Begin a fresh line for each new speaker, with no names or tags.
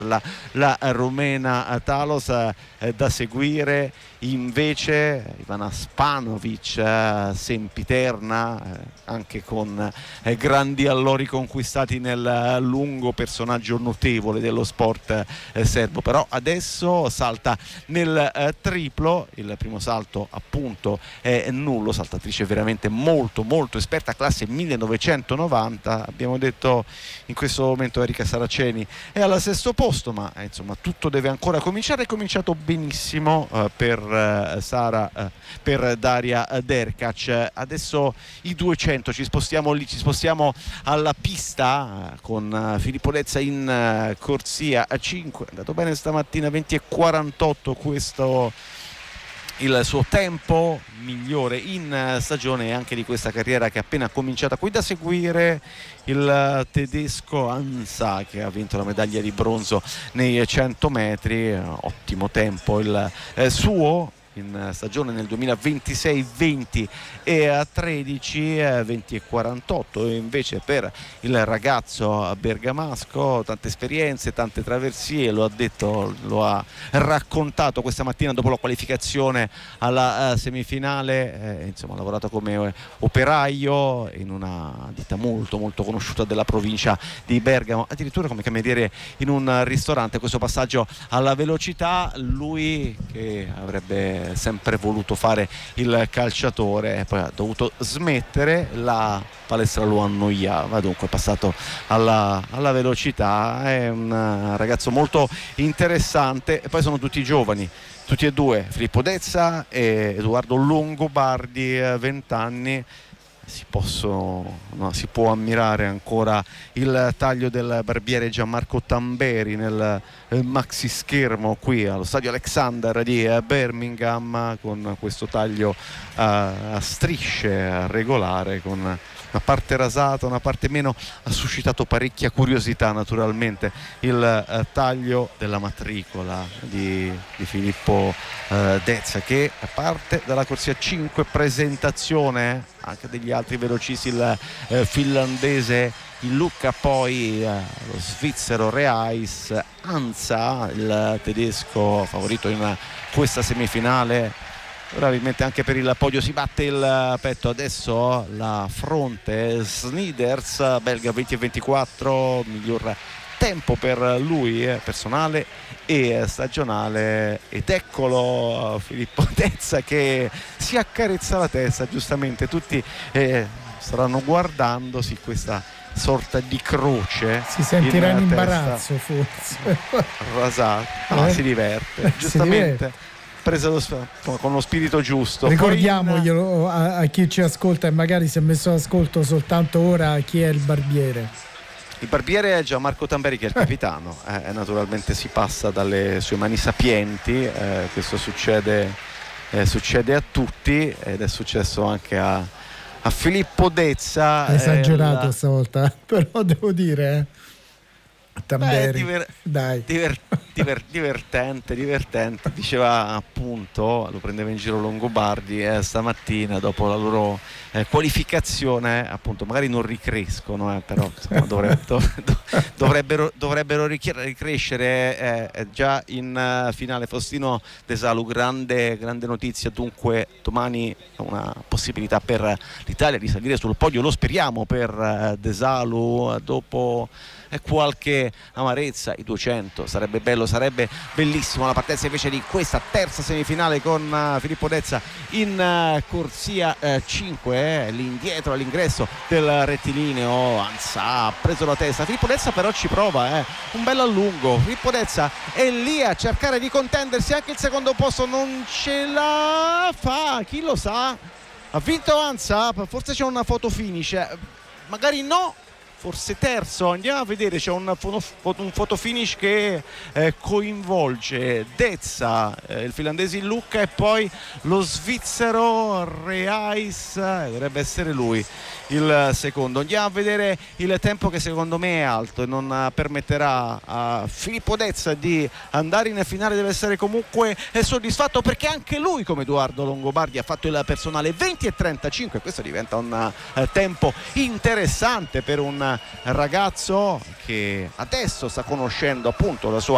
la rumena Talos. Da seguire invece Ivana Spanovic, sempiterna, anche con grandi allori conquistati nel lungo, personaggio notevole dello sport serbo, però adesso salta nel triplo. Il primo salto appunto è nullo, saltatrice veramente molto molto esperta, classe 1990. Abbiamo detto in questo momento Erika Saraceni è al sesto posto, ma insomma tutto deve ancora cominciare. È cominciato benissimo per Daria Derkac. Adesso i 200, ci spostiamo lì, ci spostiamo alla pista con Filippo Dezza in corsia a 5. È andato bene stamattina, 20:48 questo il suo tempo migliore in stagione anche di questa carriera che è appena cominciata. Qui da seguire il tedesco Ansa, che ha vinto la medaglia di bronzo nei 100 metri, ottimo tempo il suo in stagione nel 2026, 20 e 13, 20:48 invece per il ragazzo bergamasco. Tante esperienze, tante traversie, lo ha detto, lo ha raccontato questa mattina dopo la qualificazione alla semifinale. Insomma, ha lavorato come operaio in una ditta molto molto conosciuta della provincia di Bergamo, addirittura come cameriere in un ristorante. Questo passaggio alla velocità, lui che avrebbe sempre voluto fare il calciatore, poi ha dovuto smettere, la palestra lo annoiava, dunque è passato alla velocità. È un ragazzo molto interessante, e poi sono tutti giovani, tutti e due, Filippo Dezza e Edoardo Longobardi, 20 anni. Si può ammirare ancora il taglio del barbiere Gianmarco Tamberi nel maxi schermo qui allo stadio Alexander di Birmingham, con questo taglio a strisce regolare, con una parte rasata, una parte meno. Ha suscitato parecchia curiosità naturalmente il taglio della matricola di Filippo Dezza, che parte dalla corsia 5, presentazione anche degli altri velocisti, il finlandese il Lucca, poi lo svizzero Reis, Ansa il tedesco favorito in questa semifinale. Probabilmente anche per il podio si batte il petto. Adesso la fronte, Sniders, belga, 20:24, miglior tempo per lui, personale e stagionale. Ed eccolo Filippo Dezza che si accarezza la testa, giustamente tutti staranno guardandosi questa sorta di croce,
si sentirà in imbarazzo forse,
rasata. Si diverte giustamente, presa con lo spirito giusto.
Ricordiamoglielo a chi ci ascolta e magari si è messo all'ascolto soltanto ora, chi è il barbiere.
Il barbiere è Gianmarco Tamberi, che è il capitano. Naturalmente si passa dalle sue mani sapienti, questo succede a tutti, ed è successo anche a Filippo Dezza.
È esagerato stavolta, però devo dire Tamberi,
divertente. Diceva appunto, lo prendeva in giro Longobardi stamattina dopo la loro qualificazione, appunto magari non ricrescono, però insomma, dovrebbero ricrescere già in finale. Faustino De Salu, grande notizia, dunque domani una possibilità per l'Italia di salire sul podio, lo speriamo per De Salu, dopo qualche amarezza. I 200 sarebbe bello, sarebbe bellissimo la partenza invece di questa terza semifinale con Filippo Dezza in corsia 5, lì indietro all'ingresso del rettilineo. Ansa ha preso la testa, Filippo Dezza però ci prova, un bel allungo. Filippo Dezza è lì a cercare di contendersi anche il secondo posto, non ce la fa, chi lo sa. Ha vinto Ansa, forse c'è una foto finish, magari no, forse terzo, andiamo a vedere. C'è un photo finish che coinvolge Dezza, il finlandese il Lucca, e poi lo svizzero Reis, dovrebbe essere lui il secondo. Andiamo a vedere il tempo, che secondo me è alto e non permetterà a Filippo Dezza di andare in finale. Deve essere comunque soddisfatto, perché anche lui, come Edoardo Longobardi, ha fatto il personale 20:35. Questo diventa un tempo interessante per un ragazzo che adesso sta conoscendo appunto la sua